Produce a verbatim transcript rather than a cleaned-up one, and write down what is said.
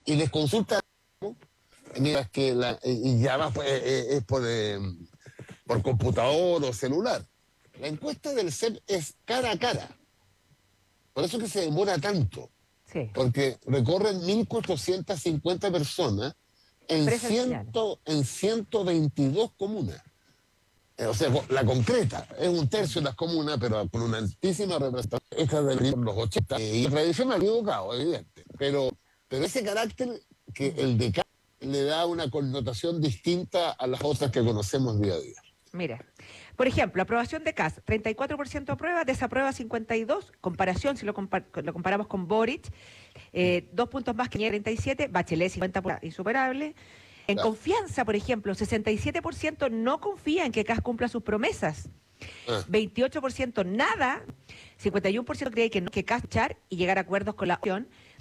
y les consulta, mientras que la, y ya va, pues, eh, es por, eh, por computador o celular. La encuesta del C E P es cara a cara, por eso que se demora tanto, Sí, porque recorren mil cuatrocientas cincuenta personas en, presencial. ciento, en ciento veintidós comunas. Eh, O sea, la concreta, es un tercio de las comunas, pero con una altísima representación. Esta de los ochenta, eh, y tradicional, equivocado, evidente. Pero, pero ese carácter que Mm. el de cada le da una connotación distinta a las otras que conocemos día a día. Mira, por ejemplo, aprobación de C A S, treinta y cuatro por ciento aprueba, desaprueba cincuenta y dos, comparación, si lo, compa lo comparamos con Boric, eh, dos puntos más que treinta y siete, Bachelet cincuenta por ciento insuperable. En Claro. confianza, por ejemplo, sesenta y siete por ciento no confía en que C A S cumpla sus promesas, Ah, veintiocho por ciento nada, cincuenta y uno por ciento cree que no, que C A S echar y llegar a acuerdos con la opción,